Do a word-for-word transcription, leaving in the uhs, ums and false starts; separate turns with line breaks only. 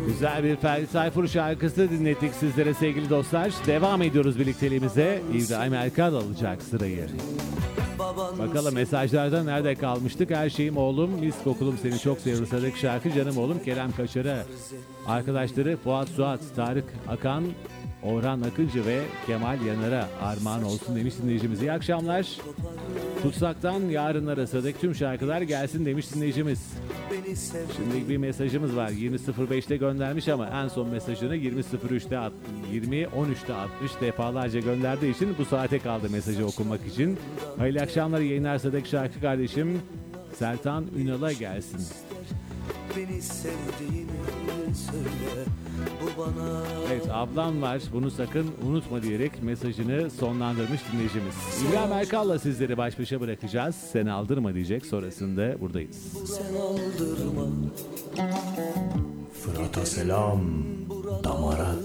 Güzel bir Ferdi Tayfur şarkısı dinlettik sizlere sevgili dostlar. Devam ediyoruz birlikteliğimize. İbrahim Erkal alacak sırayı. Bakalım mesajlarda nerede kalmıştık? Her şeyim oğlum, mis kokulum seni çok seviyorum. Sıradaki şarkı canım oğlum Kerem Kaçar'a. Arkadaşları Fuat Suat, Tarık Akan, Orhan Akıncı ve Kemal Yanar'a armağan olsun demiş dinleyicimiz. İyi akşamlar. Tutsaktan yarınlara sıradaki tüm şarkılar gelsin demiş dinleyicimiz. Şimdi bir mesajımız var. yirmi sıfır beşte göndermiş ama en son mesajını yirmi sıfır üçte yirmi on üçte altmış defalarca gönderdiği için bu saate kaldı mesajı okumak için. Hayırlı akşamlar, yayınlar. Sıradaki şarkı kardeşim Sertan Ünal'a gelsin. Beni sevdiğini söyle, bu bana... Evet, ablam var, bunu sakın unutma diyerek mesajını sonlandırmış dinleyicimiz. İbrahim Erkal'la sizleri baş başa bırakacağız. Sen aldırma diyecek, sonrasında buradayız.
Sen aldırma. Fırat'a selam, damara